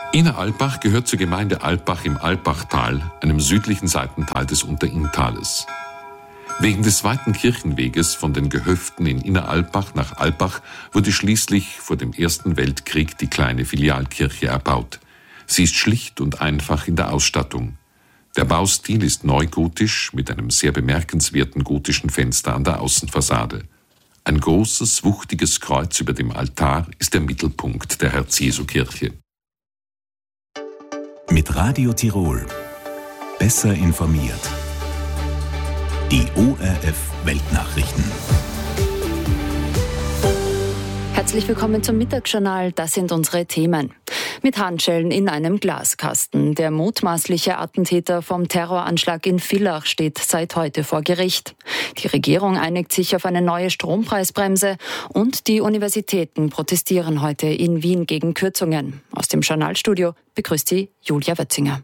Inneralbach gehört zur Gemeinde Alpbach im Alpbachtal, einem südlichen Seitental des Unterinntales. Wegen des weiten Kirchenweges von den Gehöften in Inneralbach nach Alpbach wurde schließlich vor dem Ersten Weltkrieg die kleine Filialkirche erbaut. Sie ist schlicht und einfach in der Ausstattung. Der Baustil ist neugotisch mit einem sehr bemerkenswerten gotischen Fenster an der Außenfassade. Ein großes, wuchtiges Kreuz über dem Altar ist der Mittelpunkt der Herz-Jesu-Kirche. Mit Radio Tirol. Besser informiert. Die ORF-Weltnachrichten. Herzlich willkommen zum Mittagsjournal. Das sind unsere Themen. Mit Handschellen in einem Glaskasten. Der mutmaßliche Attentäter vom Terroranschlag in Villach steht seit heute vor Gericht. Die Regierung einigt sich auf eine neue Strompreisbremse und die Universitäten protestieren heute in Wien gegen Kürzungen. Aus dem Journalstudio begrüßt sie Julia Wötzinger.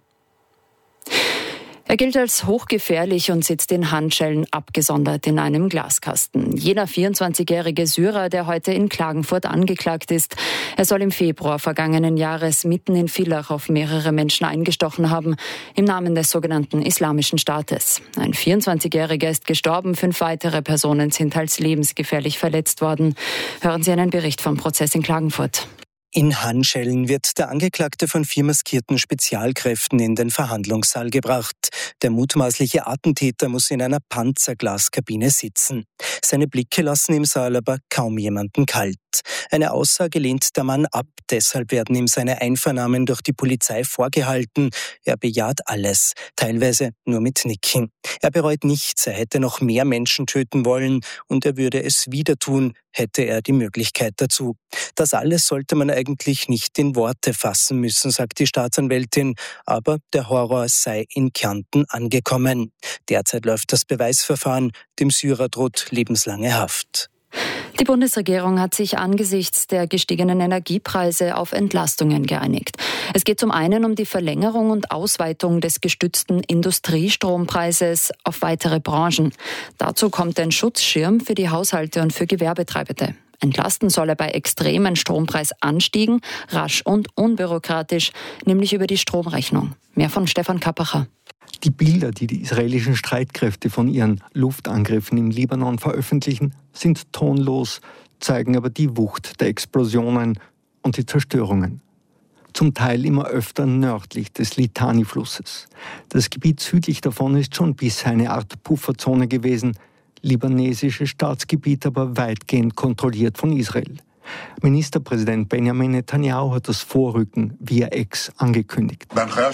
Er gilt als hochgefährlich und sitzt in Handschellen abgesondert in einem Glaskasten. Jener 24-jährige Syrer, der heute in Klagenfurt angeklagt ist. Er soll im Februar vergangenen Jahres mitten in Villach auf mehrere Menschen eingestochen haben, im Namen des sogenannten Islamischen Staates. Ein 24-jähriger ist gestorben, 5 weitere Personen sind als lebensgefährlich verletzt worden. Hören Sie einen Bericht vom Prozess in Klagenfurt. In Handschellen wird der Angeklagte von 4 maskierten Spezialkräften in den Verhandlungssaal gebracht. Der mutmaßliche Attentäter muss in einer Panzerglaskabine sitzen. Seine Blicke lassen im Saal aber kaum jemanden kalt. Eine Aussage lehnt der Mann ab, deshalb werden ihm seine Einvernahmen durch die Polizei vorgehalten. Er bejaht alles, teilweise nur mit Nicken. Er bereut nichts, er hätte noch mehr Menschen töten wollen und er würde es wieder tun, hätte er die Möglichkeit dazu. Das alles sollte man eigentlich nicht in Worte fassen müssen, sagt die Staatsanwältin, aber der Horror sei in Kärnten angekommen. Derzeit läuft das Beweisverfahren, dem Syrer droht lebenslange Haft. Die Bundesregierung hat sich angesichts der gestiegenen Energiepreise auf Entlastungen geeinigt. Es geht zum einen um die Verlängerung und Ausweitung des gestützten Industriestrompreises auf weitere Branchen. Dazu kommt ein Schutzschirm für die Haushalte und für Gewerbetreibende. Entlasten soll er bei extremen Strompreisanstiegen, rasch und unbürokratisch, nämlich über die Stromrechnung. Mehr von Stefan Kappacher. Die Bilder, die die israelischen Streitkräfte von ihren Luftangriffen im Libanon veröffentlichen, sind tonlos, zeigen aber die Wucht der Explosionen und die Zerstörungen. Zum Teil immer öfter nördlich des Litani-Flusses. Das Gebiet südlich davon ist schon bisher eine Art Pufferzone gewesen, libanesisches Staatsgebiet aber weitgehend kontrolliert von Israel. Ministerpräsident Benjamin Netanyahu hat das Vorrücken via X angekündigt.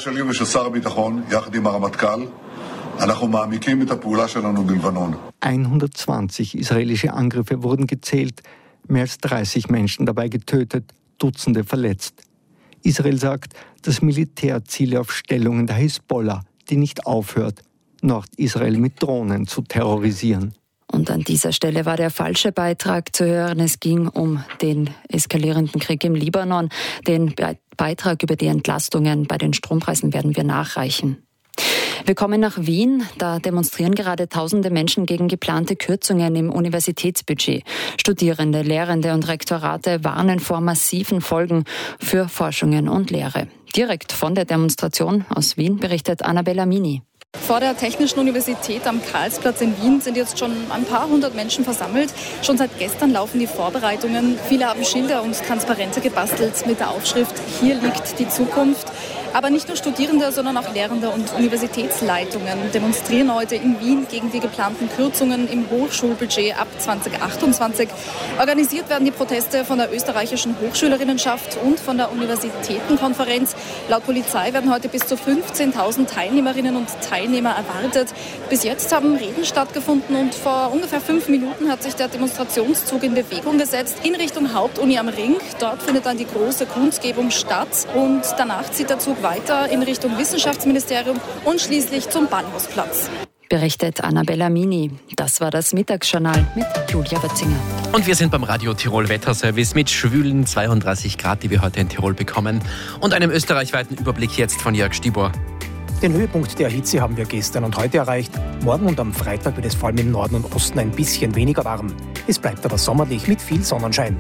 120 israelische Angriffe wurden gezählt, mehr als 30 Menschen dabei getötet, Dutzende verletzt. Israel sagt, das Militär ziele auf Stellungen der Hisbollah, die nicht aufhört, Nordisrael mit Drohnen zu terrorisieren. Und an dieser Stelle war der falsche Beitrag zu hören. Es ging um den eskalierenden Krieg im Libanon. Den Beitrag über die Entlastungen bei den Strompreisen werden wir nachreichen. Wir kommen nach Wien. Da demonstrieren gerade tausende Menschen gegen geplante Kürzungen im Universitätsbudget. Studierende, Lehrende und Rektorate warnen vor massiven Folgen für Forschungen und Lehre. Direkt von der Demonstration aus Wien berichtet Annabella Mini. Vor der Technischen Universität am Karlsplatz in Wien sind jetzt schon ein paar hundert Menschen versammelt. Schon seit gestern laufen die Vorbereitungen. Viele haben Schilder und Transparente gebastelt mit der Aufschrift „Hier liegt die Zukunft“. Aber nicht nur Studierende, sondern auch Lehrende und Universitätsleitungen demonstrieren heute in Wien gegen die geplanten Kürzungen im Hochschulbudget ab 2028. Organisiert werden die Proteste von der österreichischen Hochschülerinnenschaft und von der Universitätenkonferenz. Laut Polizei werden heute bis zu 15.000 Teilnehmerinnen und Teilnehmer erwartet. Bis jetzt haben Reden stattgefunden und vor ungefähr 5 Minuten hat sich der Demonstrationszug in Bewegung gesetzt in Richtung Hauptuni am Ring. Dort findet dann die große Kundgebung statt und danach zieht der Zug weiter in Richtung Wissenschaftsministerium und schließlich zum Bahnhofsplatz. Berichtet Annabella Mini. Das war das Mittagsjournal mit Julia Wötzinger. Und wir sind beim Radio Tirol Wetterservice mit schwülen 32 Grad, die wir heute in Tirol bekommen. Und einem österreichweiten Überblick jetzt von Jörg Stibor. Den Höhepunkt der Hitze haben wir gestern und heute erreicht. Morgen und am Freitag wird es vor allem im Norden und Osten ein bisschen weniger warm. Es bleibt aber sommerlich mit viel Sonnenschein.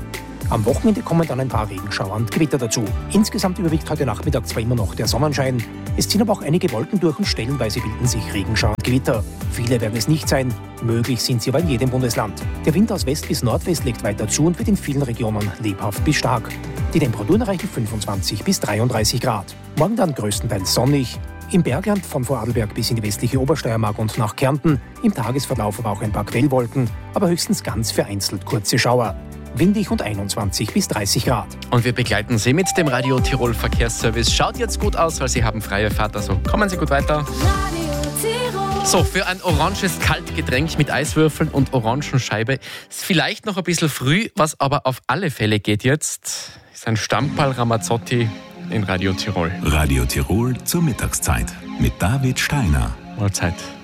Am Wochenende kommen dann ein paar Regenschauer und Gewitter dazu. Insgesamt überwiegt heute Nachmittag zwar immer noch der Sonnenschein, es ziehen aber auch einige Wolken durch und stellenweise bilden sich Regenschauer und Gewitter. Viele werden es nicht sein, möglich sind sie aber in jedem Bundesland. Der Wind aus West bis Nordwest legt weiter zu und wird in vielen Regionen lebhaft bis stark. Die Temperaturen erreichen 25 bis 33 Grad. Morgen dann größtenteils sonnig. Im Bergland von Vorarlberg bis in die westliche Obersteiermark und nach Kärnten. Im Tagesverlauf aber auch ein paar Quellwolken, aber höchstens ganz vereinzelt kurze Schauer. Windig und 21 bis 30 Grad. Und wir begleiten Sie mit dem Radio Tirol Verkehrsservice. Schaut jetzt gut aus, weil Sie haben freie Fahrt, also kommen Sie gut weiter. So, für ein oranges Kaltgetränk mit Eiswürfeln und Orangenscheibe ist vielleicht noch ein bisschen früh, was aber auf alle Fälle geht jetzt, ist ein Stamperl Ramazzotti in Radio Tirol. Radio Tirol zur Mittagszeit mit David Steiner. Mahlzeit.